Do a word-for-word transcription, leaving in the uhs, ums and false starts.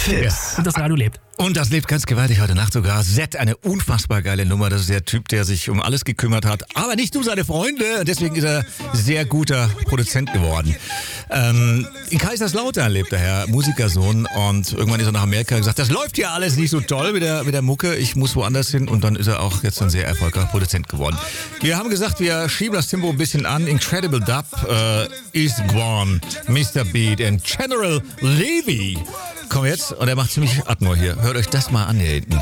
Fizz. Und das Radio lebt. Und das lebt ganz gewaltig heute Nacht sogar. Z, eine unfassbar geile Nummer. Das ist der Typ, der sich um alles gekümmert hat. Aber nicht um seine Freunde. Deswegen ist er sehr guter Produzent geworden. Ähm, in Kaiserslautern lebt der Herr, Musikersohn. Und irgendwann ist er nach Amerika und gesagt, das läuft ja alles nicht so toll mit der, mit der Mucke. Ich muss woanders hin. Und dann ist er auch jetzt ein sehr erfolgreicher Produzent geworden. Wir haben gesagt, wir schieben das Tempo ein bisschen an. Incredible Dub, äh, Is Gone, Mister Beat und General Levy. Komm jetzt, und er macht ziemlich Atmo hier. Hört euch das mal an hier hinten.